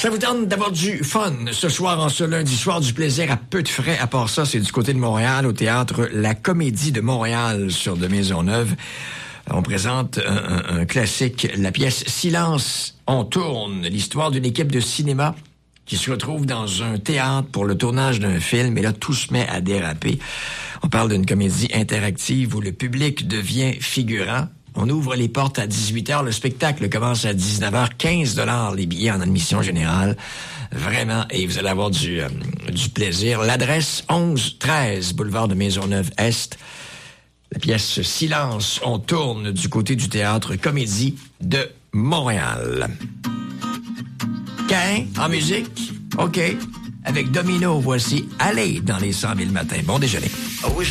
Ça vous tente d'avoir du fun ce soir, en ce lundi soir, du plaisir à peu de frais. À part ça, c'est du côté de Montréal, au théâtre La Comédie de Montréal sur de Maisonneuve. On présente un classique, la pièce Silence, on tourne, l'histoire d'une équipe de cinéma qui se retrouve dans un théâtre pour le tournage d'un film, et là, tout se met à déraper. On parle d'une comédie interactive où le public devient figurant. On ouvre les portes à 18h. Le spectacle commence à 19h. 15 $ les billets en admission générale. Vraiment. Et vous allez avoir du plaisir. L'adresse 11-13 boulevard de Maisonneuve-Est. La pièce Silence, on tourne du côté du théâtre Comédie de Montréal. Cain, en musique? OK. Avec Domino, voici Aller dans les 100 000 matins. Bon déjeuner. Oh oui,